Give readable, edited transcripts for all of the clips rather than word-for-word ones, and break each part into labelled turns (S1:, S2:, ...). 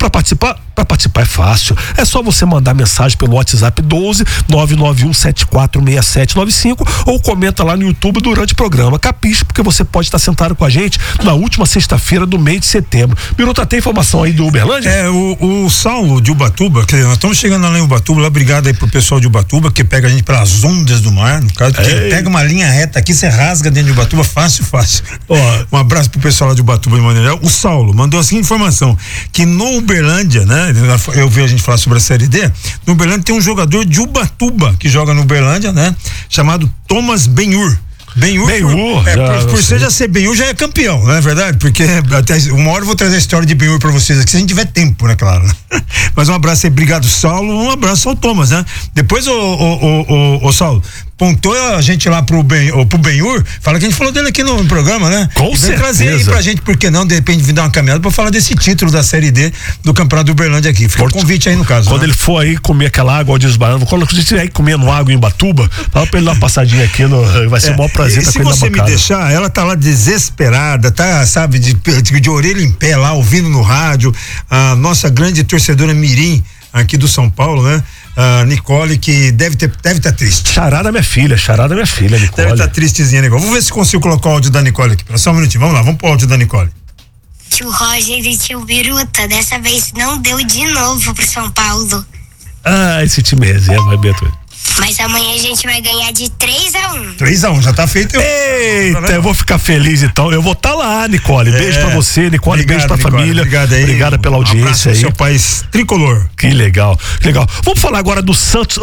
S1: para participar? Para participar é fácil. É só você mandar mensagem pelo WhatsApp 12 991746795 ou comenta lá no YouTube durante o programa. Capiche, porque você pode estar sentado com a gente na última sexta-feira do mês de setembro. Biruta, tem informação aí do Uberlândia?
S2: O Saulo de Ubatuba, que nós estamos chegando lá em Ubatuba, lá, obrigado aí pro pessoal de Ubatuba, que pega a gente pelas ondas do mar, no caso, porque pega uma linha reta aqui, você rasga dentro de Ubatuba, fácil. Um abraço pro pessoal lá de Ubatuba de maneira geral. O Saulo mandou assim informação, que no Uberlândia, né, eu vi a gente falar sobre a Série D, no Uberlândia tem um jogador de Ubatuba, que joga no Uberlândia, né, chamado Thomas Benhur. Por você já ser Benhur, já é campeão, não é verdade? Porque até uma hora eu vou trazer a história de Benhur pra vocês aqui, se a gente tiver tempo, né, claro. Mas um abraço aí, obrigado, Saulo, um abraço ao Thomas, né? Depois, o Saulo, pontou a gente lá pro Benhur, fala que a gente falou dele aqui no programa, né?
S1: Com certeza.
S2: Trazer aí pra gente, porque não, de repente vir dar uma caminhada pra falar desse título da Série D do Campeonato do Uberlândia aqui. Fica o convite aí no caso.
S1: Quando ele for aí comer aquela água, diz Barão, quando a gente estiver aí comendo água em Ubatuba, fala pra ele dar uma passadinha aqui, vai ser o maior prazer estar com ele na bancada. Se você me deixar,
S2: ela tá lá desesperada, tá, sabe, de orelha em pé lá, ouvindo no rádio, a nossa grande torcedora mirim aqui do São Paulo, né? A Nicole, que deve estar triste.
S1: Charada minha filha, Nicole.
S2: Deve estar tristezinha, Nicole. Vamos ver se consigo colocar o áudio da Nicole aqui. Só um minutinho, vamos lá, vamos pro áudio da Nicole.
S3: Tio Roger e tio Biruta, dessa vez não deu de novo pro São Paulo.
S1: Esse time é reserva, Beto.
S3: Mas amanhã a gente vai ganhar de 3-1.
S2: 3-1, já tá feito.
S1: Eita, eu vou ficar feliz então. Eu vou estar lá, Nicole. Beijo pra você, Nicole. Obrigado, beijo pra Nicole, família. Obrigada pela audiência aí.
S2: Seu país tricolor.
S1: Que legal. Vamos falar agora do Santos.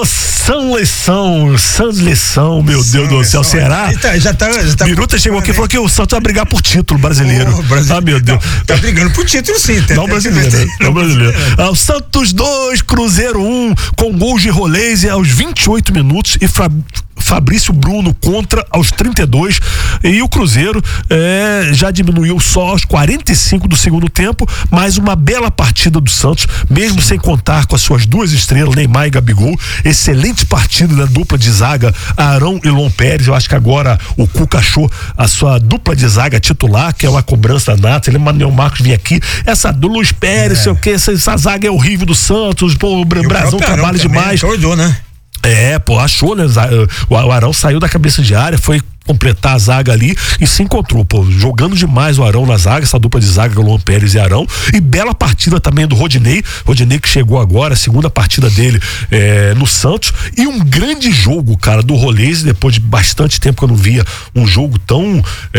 S1: Santos Leção, meu Deus do céu. Será?
S2: Já tá.
S1: Biruta chegou aqui e falou que o Santos vai brigar por título brasileiro. Meu Deus.
S2: Tá brigando por título, sim.
S1: Não brasileiro. O Santos 2, Cruzeiro 1, com gols de Roleze aos 28 minutos e Fabrício Bruno contra aos 32, e o Cruzeiro já diminuiu só aos 45 do segundo tempo, mas uma bela partida do Santos, mesmo sem contar com as suas duas estrelas, Neymar e Gabigol. Excelente partida da dupla de zaga Arão e Lon Pérez. Eu acho que agora o Cuca achou a sua dupla de zaga titular, que é uma cobrança nata. Ele mandou o Marcos vir aqui, essa do Luiz Pérez, sei o que, essa zaga é horrível do Santos, o Brasil trabalha demais.
S2: Acordou, né?
S1: Achou, né? O Arão saiu da cabeça de área, foi completar a zaga ali e se encontrou, jogando demais o Arão na zaga, essa dupla de zaga, Luan Pérez e Arão, e bela partida também do Rodinei que chegou agora, a segunda partida dele no Santos, e um grande jogo, cara, do Roleze, depois de bastante tempo que eu não via um jogo tão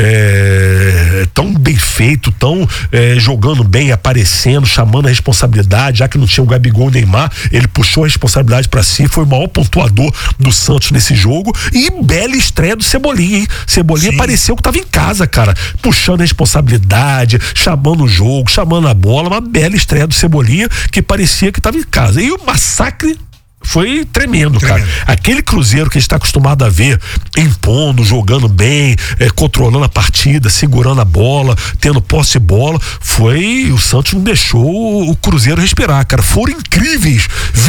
S1: bem feito, jogando bem, aparecendo, chamando a responsabilidade, já que não tinha o Gabigol e o Neymar, ele puxou a responsabilidade pra si, foi o maior pontuador do Santos nesse jogo, e bela estreia do Cebolinha, hein? Cebolinha Sim. Pareceu que tava em casa, cara, puxando a responsabilidade, chamando o jogo, chamando a bola, uma bela estreia do Cebolinha, que parecia que tava em casa. E o massacre foi tremendo, cara. Aquele Cruzeiro que a gente está acostumado a ver impondo, jogando bem, controlando a partida, segurando a bola, tendo posse de bola, o Santos não deixou o Cruzeiro respirar, cara. Foram incríveis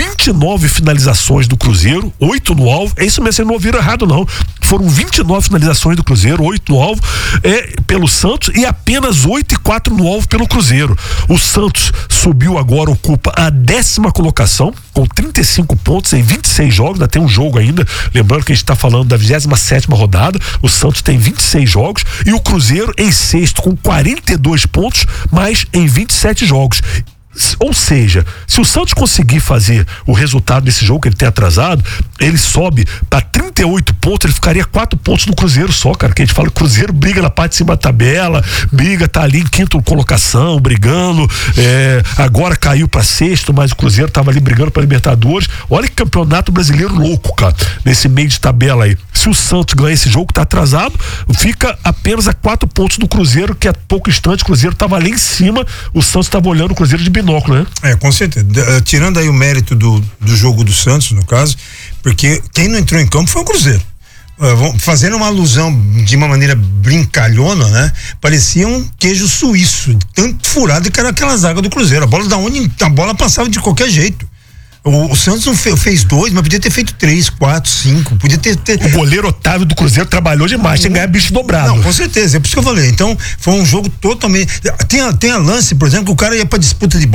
S1: 29 finalizações do Cruzeiro, 8 no alvo. É isso mesmo, vocês não ouviram errado, não. Foram 29 finalizações do Cruzeiro, 8 no alvo pelo Santos e apenas 8 e 4 no alvo pelo Cruzeiro. O Santos subiu agora, ocupa a 10ª colocação com 35 pontos em 26 jogos, ainda tem um jogo ainda, lembrando que a gente está falando da 27ª rodada. O Santos tem 26 jogos e o Cruzeiro em sexto com 42 pontos, mas em 27 jogos. Ou seja, se o Santos conseguir fazer o resultado desse jogo que ele tem atrasado, ele sobe para 38 pontos, ele ficaria 4 pontos no Cruzeiro só, cara, que a gente fala que o Cruzeiro briga na parte de cima da tabela, tá ali em 5ª colocação, brigando, agora caiu para sexto, mas o Cruzeiro tava ali brigando para Libertadores. Olha que campeonato brasileiro louco, cara, nesse meio de tabela aí. Se o Santos ganhar esse jogo que tá atrasado, fica apenas a 4 pontos do Cruzeiro, que a pouco instante o Cruzeiro tava ali em cima, o Santos tava olhando o Cruzeiro de binóculo, né?
S2: Com certeza. Tirando aí o mérito do jogo do Santos, no caso, porque quem não entrou em campo foi o Cruzeiro. Fazendo uma alusão de uma maneira brincalhona, né? Parecia um queijo suíço, tanto furado que era aquela zaga do Cruzeiro. A bola a bola passava de qualquer jeito. O Santos não fez 2, mas podia ter feito 3, 4, 5. Podia ter.
S1: O goleiro Otávio do Cruzeiro trabalhou demais, tinha que ganhar bicho dobrado.
S2: Não, com certeza, é por isso que eu falei. Então, foi um jogo totalmente. Tem a lance, por exemplo, que o cara ia pra disputa de bola.